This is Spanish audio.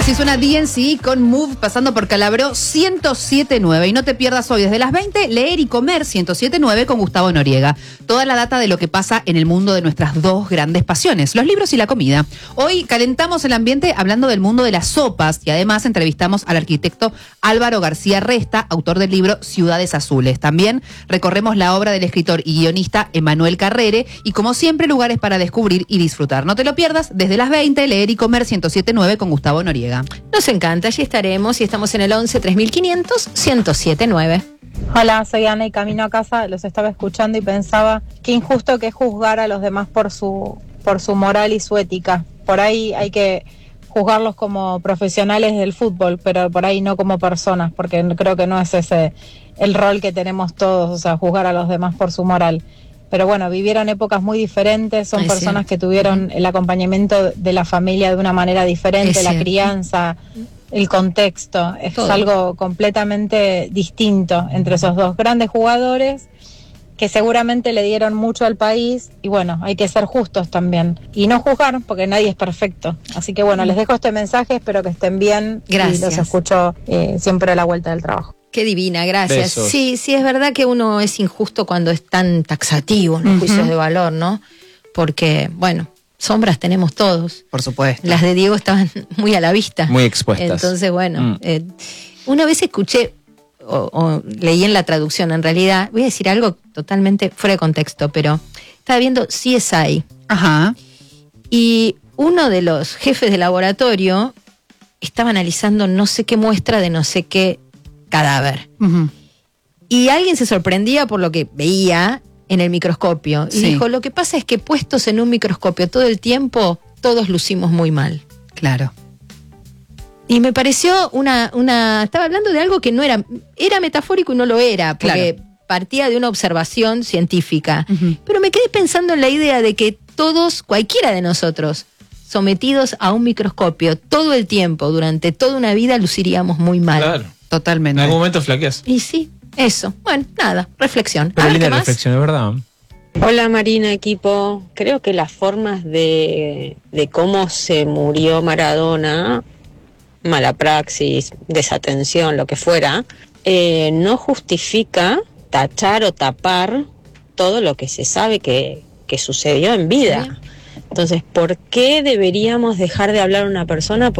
Así suena DNC con Move pasando por Calabró 107.9. Y no te pierdas hoy desde las 20, Leer y Comer 107.9 con Gustavo Noriega. Toda la data de lo que pasa en el mundo de nuestras dos grandes pasiones, los libros y la comida. Hoy calentamos el ambiente hablando del mundo de las sopas y además entrevistamos al arquitecto Álvaro García Resta, autor del libro Ciudades Azules. También recorremos la obra del escritor y guionista Emanuel Carrere y como siempre lugares para descubrir y disfrutar. No te lo pierdas desde las 20, Leer y Comer 107.9 con Gustavo Noriega. Nos encanta, allí estaremos y estamos en el 11 3500 1079. Hola, soy Ana y camino a casa, los estaba escuchando y pensaba qué injusto que es juzgar a los demás por su moral y su ética. Por ahí hay que juzgarlos como profesionales del fútbol, pero por ahí no como personas, porque creo que no es ese el rol que tenemos todos, o sea, juzgar a los demás por su moral. Pero bueno, vivieron épocas muy diferentes, son personas que tuvieron el acompañamiento de la familia de una manera diferente, la crianza, el contexto, es algo completamente distinto entre esos dos grandes jugadores que seguramente le dieron mucho al país y bueno, hay que ser justos también y no juzgar porque nadie es perfecto. Así que bueno, les dejo este mensaje, espero que estén bien. Gracias. Y los escucho siempre a la vuelta del trabajo. Qué divina, gracias. Besos. Sí, es verdad que uno es injusto cuando es tan taxativo en los juicios de valor, ¿no? Porque, bueno, sombras tenemos todos. Por supuesto. Las de Diego estaban muy a la vista. Muy expuestas. Entonces, bueno, una vez escuché, o leí en la traducción, en realidad, voy a decir algo totalmente fuera de contexto, pero estaba viendo CSI. Ajá. Y uno de los jefes de laboratorio estaba analizando no sé qué muestra de no sé qué cadáver. Y alguien se sorprendía por lo que veía en el microscopio. Y dijo, lo que pasa es que puestos en un microscopio todo el tiempo, todos lucimos muy mal. Claro. Y me pareció estaba hablando de algo que no era metafórico y no lo era, porque partía de una observación científica. Pero me quedé pensando en la idea de que todos, cualquiera de nosotros, sometidos a un microscopio todo el tiempo, durante toda una vida, luciríamos muy mal. Claro. Totalmente. En algún momento flaqueas. Y sí, eso. Bueno, nada, reflexión. Pero linda reflexión, es verdad. Hola Marina, equipo. Creo que las formas de cómo se murió Maradona, mala praxis, desatención, lo que fuera, no justifica tachar o tapar todo lo que se sabe que sucedió en vida. Entonces, ¿por qué deberíamos dejar de hablar a una persona